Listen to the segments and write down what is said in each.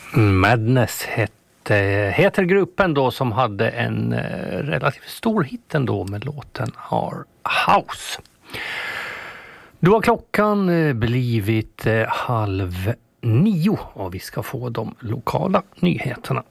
Madness heter gruppen då, som hade en relativt stor hit ändå med låten Our House. Då har klockan blivit 8:30 och vi ska få de lokala nyheterna.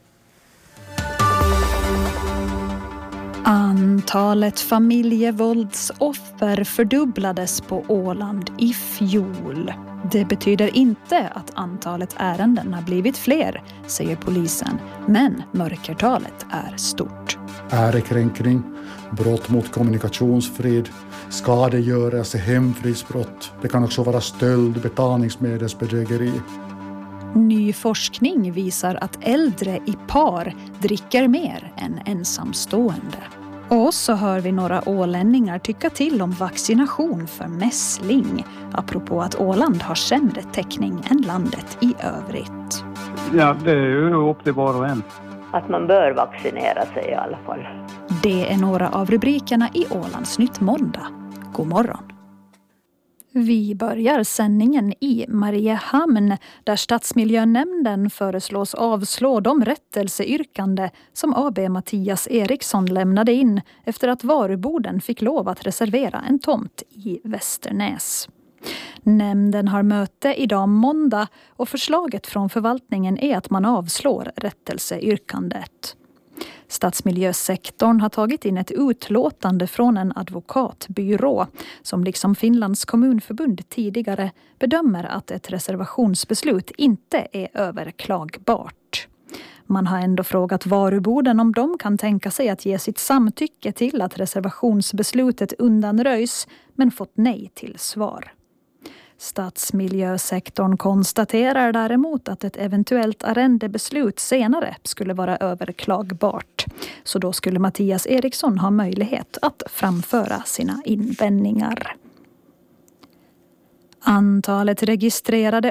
Antalet familjevåldsoffer fördubblades på Åland i fjol. Det betyder inte att antalet ärenden har blivit fler, säger polisen, men mörkertalet är stort. Ärekränkning, brott mot kommunikationsfrid, skadegörelse, hemfridsbrott. Det kan också vara stöld, betalningsmedelsbedrägeri. Ny forskning visar att äldre i par dricker mer än ensamstående. Och så hör vi några ålänningar tycka till om vaccination för mässling, apropå att Åland har sämre täckning än landet i övrigt. Ja, det är ju upp till var och en. Att man bör vaccinera sig i alla fall. Det är några av rubrikerna i Ålandsnytt måndag. God morgon. Vi börjar sändningen i Mariehamn där Stadsmiljönämnden föreslås avslå de rättelseyrkande som AB Mattias Eriksson lämnade in efter att Varuboden fick lov att reservera en tomt i Västernäs. Nämnden har möte idag måndag och förslaget från förvaltningen är att man avslår rättelseyrkandet. Stadsmiljösektorn har tagit in ett utlåtande från en advokatbyrå som liksom Finlands kommunförbund tidigare bedömer att ett reservationsbeslut inte är överklagbart. Man har ändå frågat Varuboden om de kan tänka sig att ge sitt samtycke till att reservationsbeslutet undanröjs, men fått nej till svar. Stadsmiljösektorn konstaterar däremot att ett eventuellt arrendebeslut senare skulle vara överklagbart. Så då skulle Mattias Eriksson ha möjlighet att framföra sina invändningar. Antalet registrerade